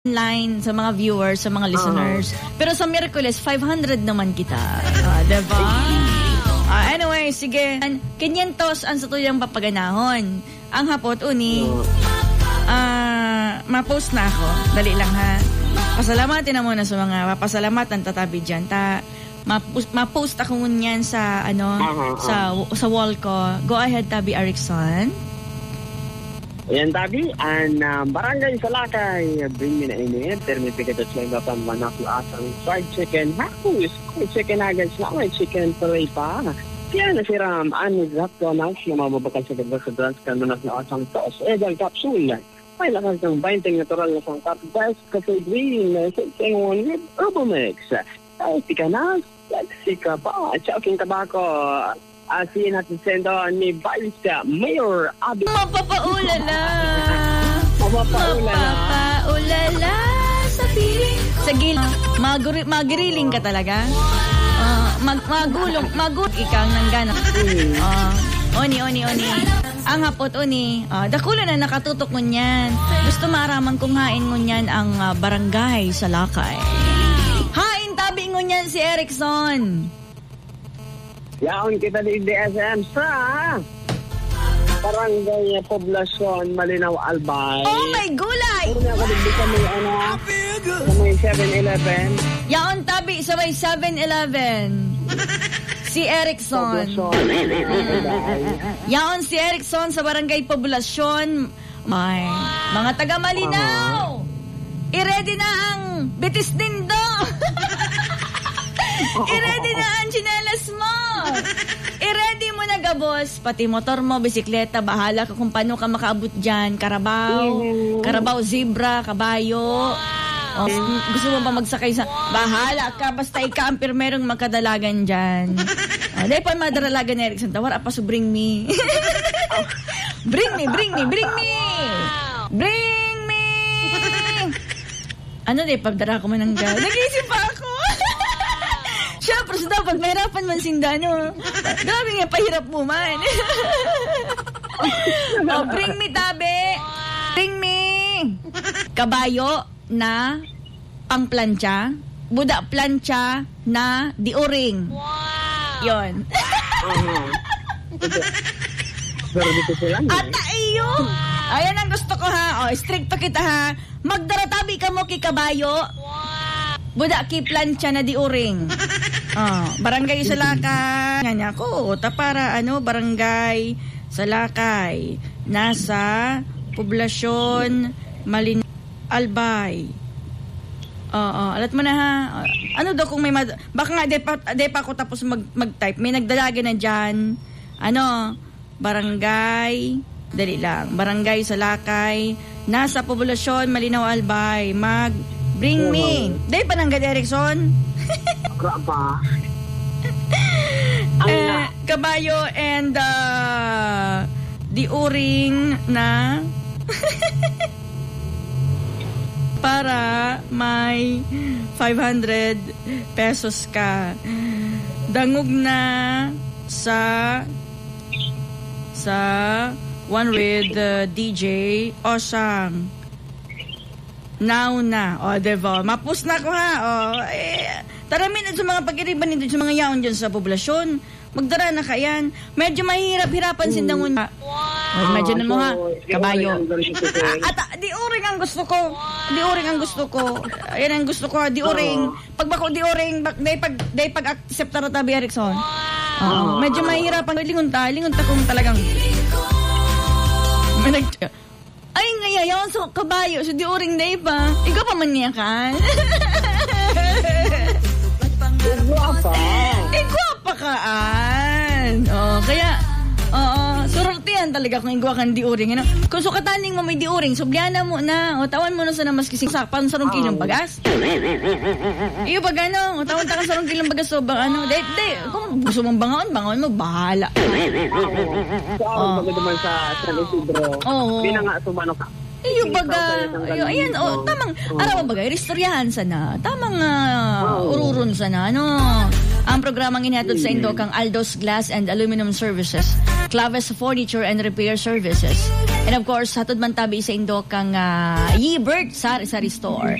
line sa mga viewers, sa mga listeners. Pero sa Miyerkules, 500 naman kita. Diba? Anyway, sige. 500 ang satuyang papaganahon. Ang hapot, uni, ma-post na ako. Dali lang, ha? Pasalamatin na muna sa mga papasalamatan tatabi dyan. Ma-post ako ngunyan sa, sa wall ko. Go ahead, Tabi Erickson. Ayan, Tabi, and barangay Salakay, bring me na init, termipikit at sila pa manaklo asang fried chicken, hakus, chicken nuggets na may chicken fillet pa. Kaya na si Ram, exacto na mababakal sa ganda sa drums ka nanak na asang tos, edal capsule. May lakas ng 20 natural na sangkap, best cafe green, singwon with herbal mix. Ay, tika na, sika pa, choking tabako. Asihin natin sendo ni Vice Mayor Abby. Mapapaulala sa piling. Sa gilid. Magiriling ka talaga. Magulong ikang nangganap. Oni. Ang hapot, oni. Dakulo na nakatutok ngunyan. Gusto maramang kung hain ngunyan ang barangay Salakay. Hain tabi ngunyan si Erickson. Yaon kita di DSM sa Barangay Poblasyon Malinaw Albay. Oh my gulay! Puro niya ako digdi sa may 7-Eleven. Yaon tabi sa may 7-Eleven. Si Erickson. Yaon si Erickson sa Barangay Poblasyon. May mga taga Malinaw. I-ready na ang bitis dindo. I-ready na ang chinelas mo. I-ready mo na, gabos. Pati motor mo, bisikleta, bahala ka kung paano ka makaabot dyan. Karabaw, zebra, kabayo. Gusto mo ba magsakay sa... Bahala ka, basta ika-ampir merong magkadalagan dyan. Dahil pa madaralagan ni Erickson, tawar, apaso, bring me. Bring me. Ano di, pagdara ko man ang gal. Nag-iisip pa ako. Siyempre, so dapat mahirapan man sindano. Grabe nga, pahirap mo man. Bring me, tabi. Bring me. Kabayo na pangplancha. Buda plancha na diuring. Yon. Pero dito sila. Ata iyo. Ayan ang gusto ko, ha. Strict pa kita, ha. Magdaratabi ka mo kikabayo. Buda ki plancha na diuring. Barangay Salakay. Nga ko, para Barangay Salakay. Nasa Poblasyon Malinaw Albay. Alat mo na, ha. Ano daw kung may baka nga de pa ako tapos mag-type. May nagdalaga na dyan. Barangay, dali lang. Barangay Salakay, nasa Poblasyon Malinaw Albay. Bring me. Day pa nanggad, Erickson. Graba. Kabayo and diuring na para may 500 pesos ka. Dangog na sa one with DJ Osang. Now na. Diba? Mapus na ko, ha. Taramin at sa mga pag-iriban nito sa mga yaon dyan sa poblasyon. Magdara na kayan. Medyo mahirap-hirapan sindangon. Medyo na mo, ha. Kabayo. At diuring ang gusto ko. Ayan ang gusto ko, ha. Diuring. Pag bako diuring, day pag-accept na tabi, Erickson. Medyo mahirapan. Lingon ta kung talagang ay ngayon so kabayo so diuring day pa. Ikaw pa man niya kan. Igwapa kaan. Kaya surortihan talaga kung igwa kan diuring. Kung sukataning mo may diuring, subyana mo na. Tawan mo na sa namas kising sakpan sa rong kilong bagas. Iyo ba gano? Tawan ta kan sa rong kilong bagas so de kung gusto mong bangon mo bahala. Bago naman sa San Isidro. Di na nga sumano ka. Iyo baga. Ayan, tamang araw baga, istoryahan sana. Tamang ururun sana, Ang programang inihatod sa Indokang Aldos Glass and Aluminum Services, Claves Furniture and Repair Services, And of course, hatod man tabi sa indo kang Yibert sa Store.